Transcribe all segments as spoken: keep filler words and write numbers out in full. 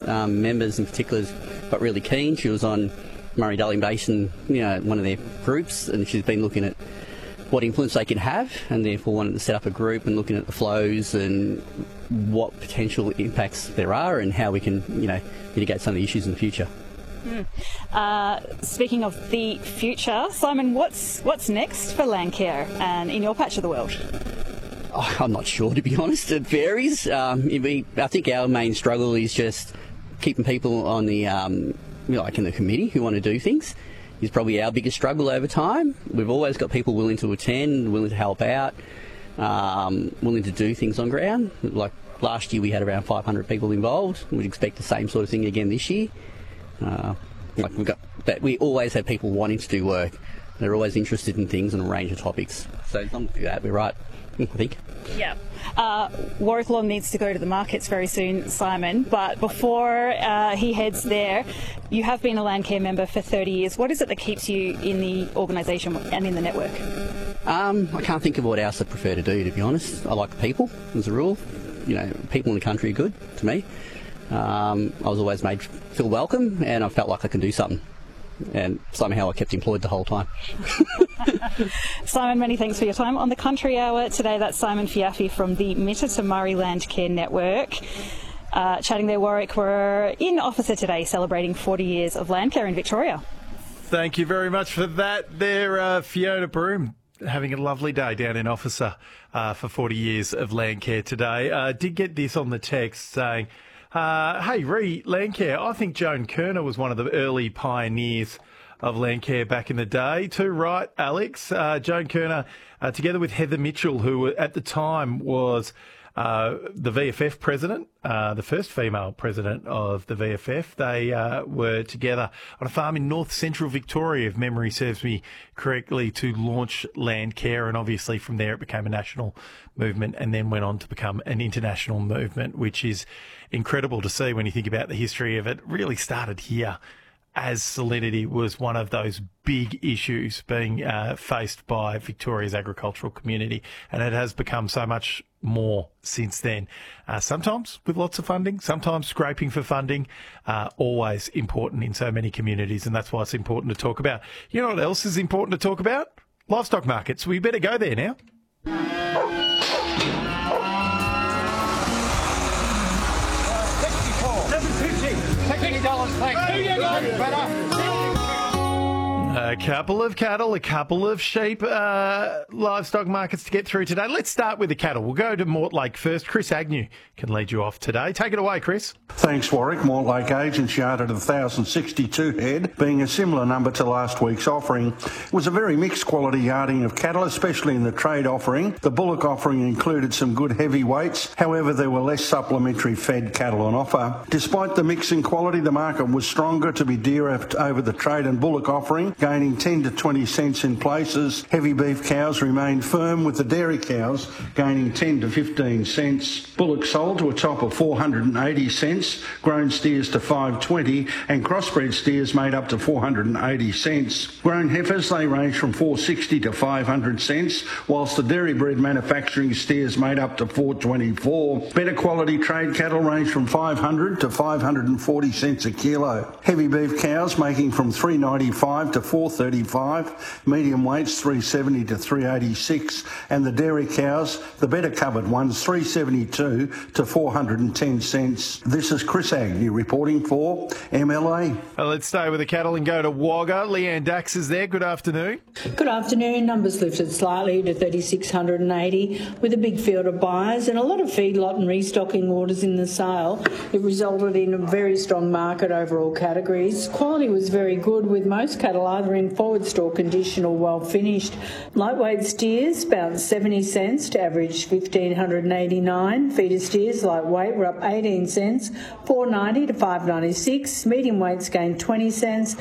um, members in particular got really keen. She was on Murray-Darling Basin, you know, one of their groups, and she's been looking at what influence they can have, and therefore wanted to set up a group and looking at the flows and what potential impacts there are and how we can, you know, mitigate some of the issues in the future. Mm. Uh, speaking of the future, Simon, what's what's next for Landcare and in your patch of the world? Oh, I'm not sure, to be honest. It varies. Um, we, I think our main struggle is just keeping people on the, um, you know, like in the committee who want to do things. Is probably our biggest struggle over time. We've always got people willing to attend, willing to help out, um, willing to do things on ground. Like last year we had around five hundred people involved. We'd expect the same sort of thing again this year. Uh, like we've got, but we always have people wanting to do work. They're always interested in things and a range of topics. So as long as we do that, we're right, I think. Yeah. Uh, Warwick Law needs to go to the markets very soon, Simon, but before uh, he heads there, you have been a Landcare member for thirty years. What is it that keeps you in the organisation and in the network? Um, I can't think of what else I prefer to do, to be honest. I like the people, as a rule. You know, people in the country are good to me. Um, I was always made feel welcome, and I felt like I could do something. And somehow I kept employed the whole time. Simon, many thanks for your time on the Country Hour today. That's Simon Fiafi from the Mitta to Murray Landcare Network. Uh, chatting there, Warwick, we're in Officer today celebrating forty years of Landcare in Victoria. Thank you very much for that there, uh, Fiona Broom. Having a lovely day down in Officer uh, for forty years of Landcare today. I uh, did get this on the text saying, Uh, hey, re Landcare, I think Joan Kerner was one of the early pioneers of Landcare back in the day. Too right, Alex. Uh, Joan Kerner, uh, together with Heather Mitchell, who at the time was uh, the V F F president, uh, the first female president of the V F F. They uh, were together on a farm in north central Victoria, if memory serves me correctly, to launch Landcare. And obviously from there it became a national movement and then went on to become an international movement, which is incredible to see when you think about the history of it. It really started here as salinity was one of those big issues being uh, faced by Victoria's agricultural community, and it has become so much more since then. Uh, sometimes with lots of funding, sometimes scraping for funding, uh, always important in so many communities, and that's why it's important to talk about. You know what else is important to talk about? Livestock markets. We better go there now. A couple of cattle, a couple of sheep, uh, livestock markets to get through today. Let's start with the cattle. We'll go to Mortlake first. Chris Agnew can lead you off today. Take it away, Chris. Thanks, Warwick. Mortlake agents yarded one thousand sixty-two head, being a similar number to last week's offering. It was a very mixed quality yarding of cattle, especially in the trade offering. The bullock offering included some good heavyweights. However, there were less supplementary fed cattle on offer. Despite the mix in quality, the market was stronger to be dearer over the trade and bullock offering, gaining ten to twenty cents in places. Heavy beef cows remained firm, with the dairy cows gaining ten to fifteen cents. Bullock sold to a top of four hundred eighty cents, grown steers to five twenty, and crossbred steers made up to four hundred eighty cents. Grown heifers, they range from four sixty to five hundred cents, whilst the dairy bred manufacturing steers made up to four twenty-four. Better quality trade cattle range from five hundred to five hundred forty cents a kilo. Heavy beef cows making from three ninety-five to four thirty-five, medium weights three seventy to three eighty-six, and the dairy cows, the better covered ones, three seventy-two to four hundred ten cents. This is Chris Agnew reporting for M L A. Well, let's stay with the cattle and go to Wagga. Leanne Dax is there. Good afternoon. Good afternoon. Numbers lifted slightly to three thousand six hundred eighty with a big field of buyers and a lot of feedlot and restocking orders in the sale. It resulted in a very strong market over all categories. Quality was very good, with most cattle either in forward store condition or well finished. Lightweight steers about seventy cents to average one thousand five hundred eighty-nine. Feeder steers lightweight were up eighteen cents, four ninety to five ninety-six. Medium weights gained twenty cents,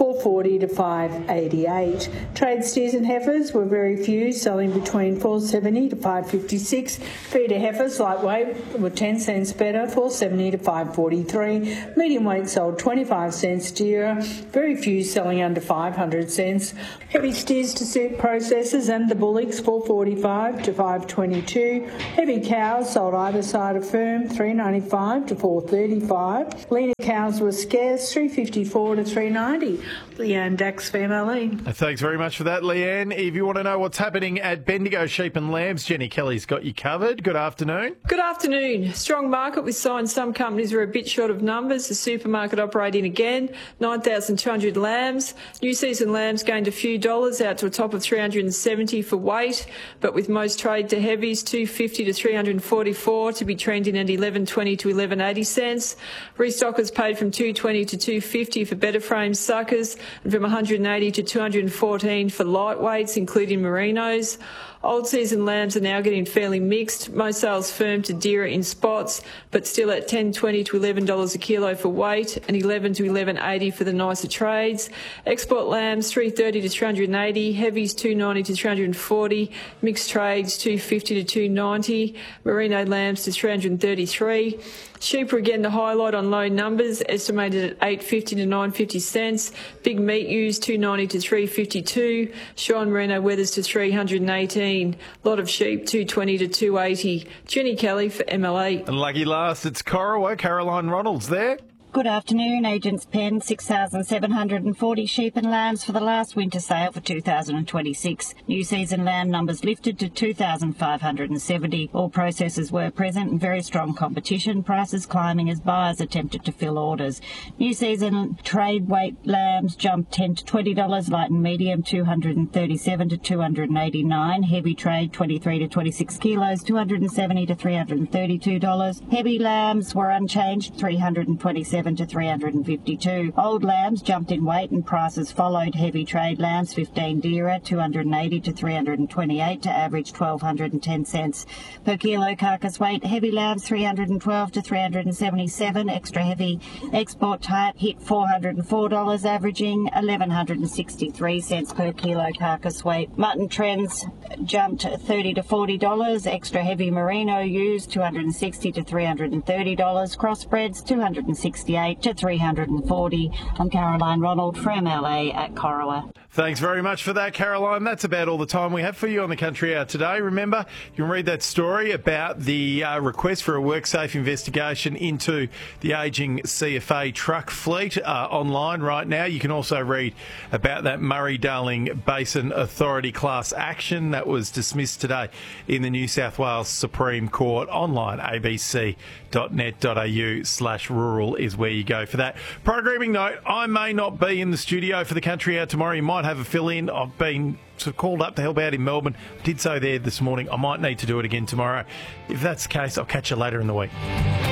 four forty to five eighty-eight. Trade steers and heifers were very few, selling between four seventy to five fifty-six. Feeder heifers, lightweight, were ten cents better, four seventy to five forty-three. Medium weight sold twenty-five cents dearer, very few selling under five hundred cents. Heavy steers to suit processors and the bullocks, four forty-five to five twenty-two. Heavy cows sold either side of firm, three ninety-five to four thirty-five. Leaner cows were scarce, three fifty-four to three ninety. Leanne Dax, Family. Thanks very much for that, Leanne. If you want to know what's happening at Bendigo Sheep and Lambs, Jenny Kelly's got you covered. Good afternoon. Good afternoon. Strong market with signs some companies are a bit short of numbers. The supermarket operating again, nine thousand two hundred lambs. New season lambs gained a few dollars out to a top of three hundred seventy for weight, but with most trade to heavies, two fifty to three forty-four to be trending at eleven twenty to eleven eighty cents. Restockers paid from two twenty to two fifty for better frame suckers and from one eighty to two fourteen for lightweights, including merinos. Old season lambs are now getting fairly mixed. Most sales firm to dearer in spots, but still at ten twenty to eleven dollars a kilo for weight and eleven to eleven eighty for the nicer trades. Export lambs three thirty to three eighty, heavies two ninety to three forty, mixed trades two fifty to two ninety, merino lambs to three thirty-three. Sheep are again the highlight on low numbers, estimated at eight fifty to nine fifty cents. Big meat ewes two ninety to three fifty-two. Shine merino wethers to three eighteen. Lot of sheep two twenty to two eighty. Jenny Kelly for M L A. And lucky last, it's Corowa. Caroline Ronalds there. Good afternoon. Agents Pen, six thousand seven hundred forty sheep and lambs for the last winter sale for two thousand twenty-six. New season lamb numbers lifted to two thousand five hundred seventy. All processors were present and very strong competition, prices climbing as buyers attempted to fill orders. New season trade weight lambs jumped ten to twenty dollars, light and medium two thirty-seven to two eighty-nine. Heavy trade twenty-three to twenty-six kilos, two seventy to three thirty-two dollars. Heavy lambs were unchanged, three twenty-seven to three fifty-two. Old lambs jumped in weight and prices followed. Heavy trade lambs fifteen dearer, two eighty to three twenty-eight to average twelve ten cents per kilo carcass weight. Heavy lambs three twelve to three seventy-seven. Extra heavy export type hit four hundred four dollars, averaging eleven sixty-three cents per kilo carcass weight. Mutton trends jumped thirty to forty dollars. Extra heavy merino ewes two sixty to three thirty dollars. Crossbreds two sixty-eight to three forty. I'm Caroline Ronald for M L A at Corowa. Thanks very much for that, Caroline. That's about all the time we have for you on the Country Hour today. Remember, you can read that story about the uh, request for a WorkSafe investigation into the ageing C F A truck fleet uh, online right now. You can also read about that Murray-Darling Basin Authority class action that was dismissed today in the New South Wales Supreme Court online. a b c dot net dot a u slash rural is where you go for that. Programming note, I may not be in the studio for the Country Hour tomorrow. You might have a fill-in. I've been sort of called up to help out in Melbourne. I did so there this morning. I might need to do it again tomorrow. If that's the case, I'll catch you later in the week.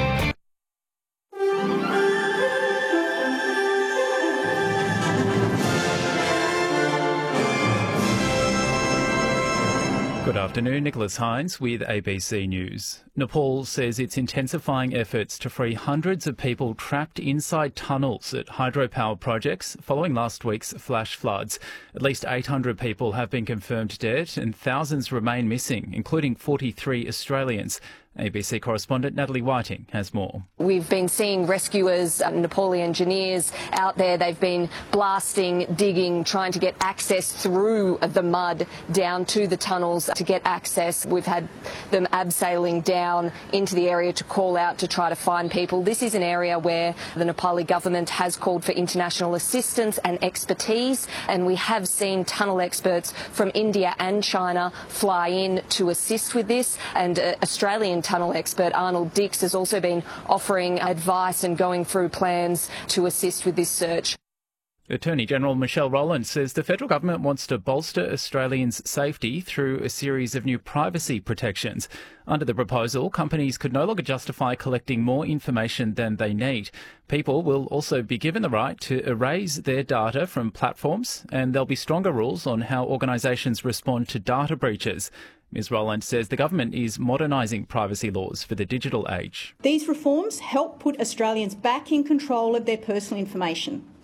Good afternoon, Nicholas Hines with A B C News. Nepal says it's intensifying efforts to free hundreds of people trapped inside tunnels at hydropower projects following last week's flash floods. At least eight hundred people have been confirmed dead and thousands remain missing, including forty-three Australians. A B C correspondent Natalie Whiting has more. We've been seeing rescuers, uh, Nepali engineers out there. They've been blasting, digging, trying to get access through the mud down to the tunnels to get access. We've had them abseiling down into the area to call out to try to find people. This is an area where the Nepali government has called for international assistance and expertise, and we have seen tunnel experts from India and China fly in to assist with this, and uh, Australian tunnel expert Arnold Dix has also been offering advice and going through plans to assist with this search. Attorney General Michelle Rowland says the federal government wants to bolster Australians' safety through a series of new privacy protections. Under the proposal, companies could no longer justify collecting more information than they need. People will also be given the right to erase their data from platforms, and there'll be stronger rules on how organisations respond to data breaches. Miz Rowland says the government is modernising privacy laws for the digital age. These reforms help put Australians back in control of their personal information.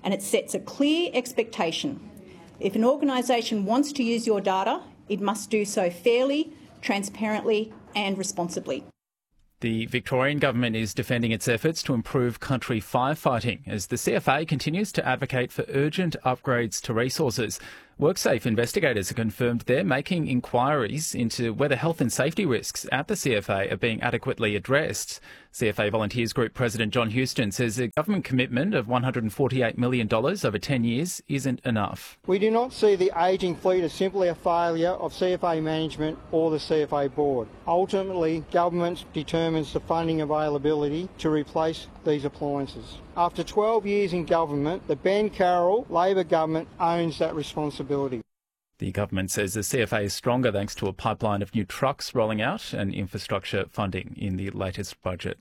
and it sets a clear expectation. If an organisation wants to use your data, it must do so fairly, transparently and responsibly. The Victorian government is defending its efforts to improve country firefighting as the C F A continues to advocate for urgent upgrades to resources. WorkSafe investigators have confirmed they're making inquiries into whether health and safety risks at the C F A are being adequately addressed. C F A Volunteers Group President John Houston says a government commitment of one hundred forty-eight million dollars over ten years isn't enough. We do not see the ageing fleet as simply a failure of C F A management or the C F A board. Ultimately, government determines the funding availability to replace these appliances. After twelve years in government, the Ben Carroll Labor government owns that responsibility. The government says the C F A is stronger thanks to a pipeline of new trucks rolling out and infrastructure funding in the latest budget.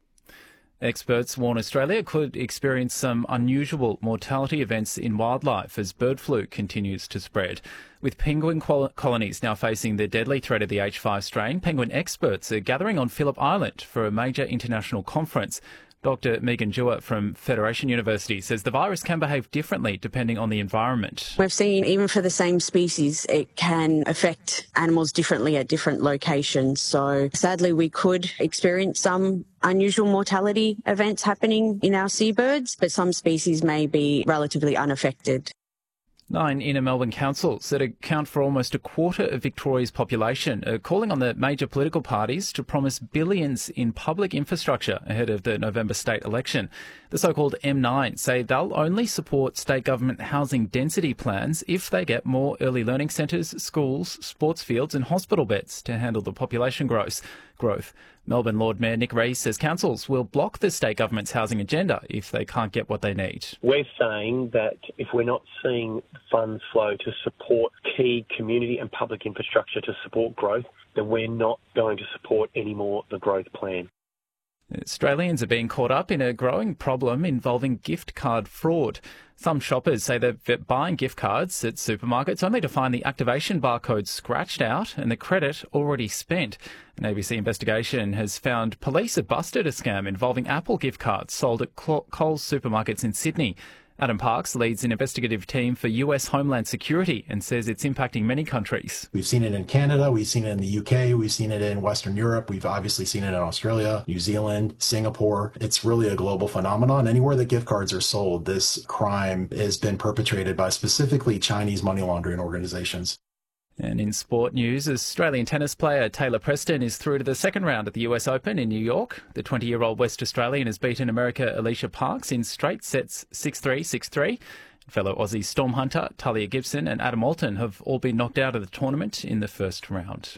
Experts warn Australia could experience some unusual mortality events in wildlife as bird flu continues to spread. With penguin colonies now facing the deadly threat of the H five strain, penguin experts are gathering on Phillip Island for a major international conference. Doctor Megan Jewett from Federation University says the virus can behave differently depending on the environment. We've seen even for the same species, it can affect animals differently at different locations. So sadly, we could experience some unusual mortality events happening in our seabirds, but some species may be relatively unaffected. Nine inner Melbourne councils that account for almost a quarter of Victoria's population are calling on the major political parties to promise billions in public infrastructure ahead of the November state election. The so-called M nine say they'll only support state government housing density plans if they get more early learning centres, schools, sports fields and hospital beds to handle the population growth. growth. Melbourne Lord Mayor Nick Rees says councils will block the state government's housing agenda if they can't get what they need. We're saying that if we're not seeing funds flow to support key community and public infrastructure to support growth, then we're not going to support any more the growth plan. Australians are being caught up in a growing problem involving gift card fraud. Some shoppers say they're buying gift cards at supermarkets only to find the activation barcode scratched out and the credit already spent. An A B C investigation has found police have busted a scam involving Apple gift cards sold at Coles supermarkets in Sydney. Adam Parks leads an investigative team for U S Homeland Security and says it's impacting many countries. We've seen it in Canada, we've seen it in the U K, we've seen it in Western Europe, we've obviously seen it in Australia, New Zealand, Singapore. It's really a global phenomenon. Anywhere that gift cards are sold, this crime has been perpetrated by specifically Chinese money laundering organizations. And in sport news, Australian tennis player Taylor Preston is through to the second round at the U S Open in New York. The twenty-year-old West Australian has beaten America Alicia Parks in straight sets six three, six three. Fellow Aussie Storm Hunter, Talia Gibson and Adam Alton have all been knocked out of the tournament in the first round.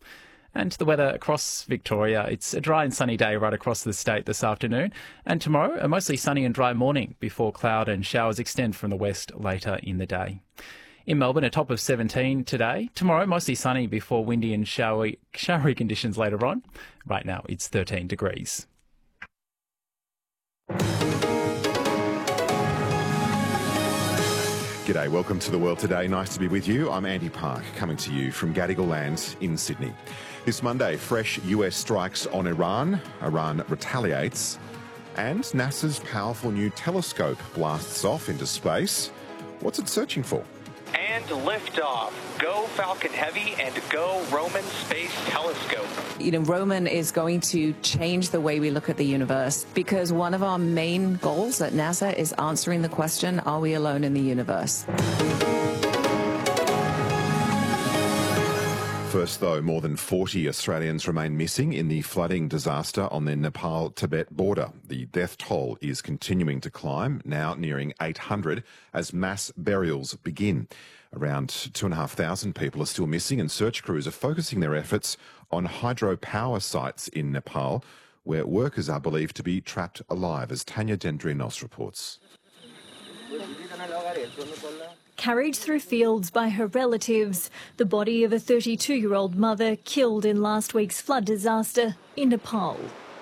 And the weather across Victoria, it's a dry and sunny day right across the state this afternoon. And tomorrow, a mostly sunny and dry morning before cloud and showers extend from the west later in the day. In Melbourne, a top of seventeen today. Tomorrow, mostly sunny before windy and showery, showery conditions later on. Right now, it's thirteen degrees. G'day, welcome to The World Today. Nice to be with you. I'm Andy Park, coming to you from Gadigal Land in Sydney. This Monday, fresh U S strikes on Iran. Iran retaliates. And NASA's powerful new telescope blasts off into space. What's it searching for? And liftoff. Go Falcon Heavy and go Roman Space Telescope. You know, Roman is going to change the way we look at the universe because one of our main goals at NASA is answering the question, are we alone in the universe? First, though, more than forty Australians remain missing in the flooding disaster on the Nepal-Tibet border. The death toll is continuing to climb, now nearing eight hundred, as mass burials begin. Around two thousand five hundred people are still missing, and search crews are focusing their efforts on hydropower sites in Nepal, where workers are believed to be trapped alive, as Tanya Dendrinos reports. Carried through fields by her relatives, the body of a thirty-two-year-old mother killed in last week's flood disaster in Nepal.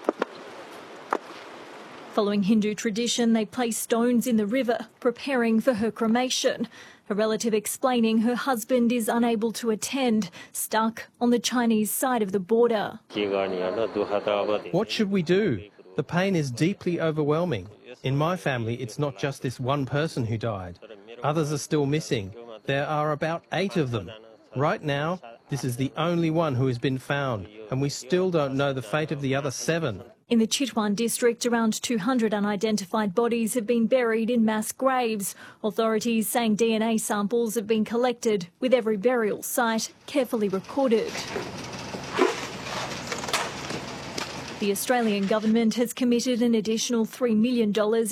Following Hindu tradition, they place stones in the river, preparing for her cremation. A relative explaining her husband is unable to attend, stuck on the Chinese side of the border. What should we do? The pain is deeply overwhelming. In my family, it's not just this one person who died. Others are still missing. There are about eight of them. Right now, this is the only one who has been found, and we still don't know the fate of the other seven. In the Chitwan district, around two hundred unidentified bodies have been buried in mass graves. Authorities saying D N A samples have been collected, with every burial site carefully recorded. The Australian government has committed an additional three million dollars